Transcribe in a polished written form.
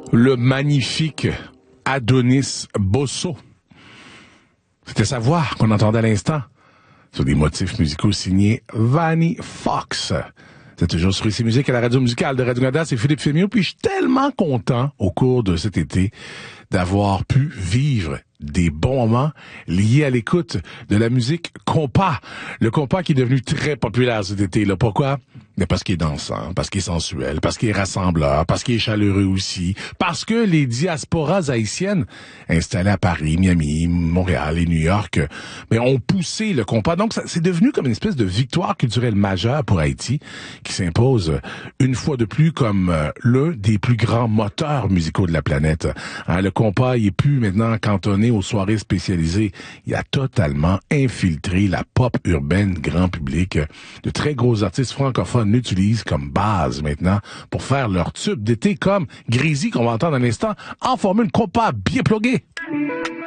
Le magnifique Adonis Bosso. C'était sa voix qu'on entendait à l'instant sur des motifs musicaux signés Vanny Fox. C'est toujours sur ici Musique à la radio musicale de Radio-Canada, c'est Philippe Fémiot, puis je suis tellement content au cours de cet été d'avoir pu vivre des bons moments liés à l'écoute de la musique compas. Le compas qui est devenu très populaire cet été-là. Pourquoi? Mais parce qu'il est dansant, parce qu'il est sensuel, parce qu'il est rassembleur, parce qu'il est chaleureux aussi, parce que les diasporas haïtiennes installées à Paris, Miami, Montréal et New York, ont poussé le compas. Donc, c'est devenu comme une espèce de victoire culturelle majeure pour Haïti qui s'impose une fois de plus comme l'un des plus grands moteurs musicaux de la planète. Le compas, il est plus maintenant cantonné aux soirées spécialisées. Il a totalement infiltré la pop urbaine grand public. De très gros artistes francophones l'utilisent comme base maintenant pour faire leur tube d'été comme Grézy qu'on va entendre un instant en formule compas bien pluguée.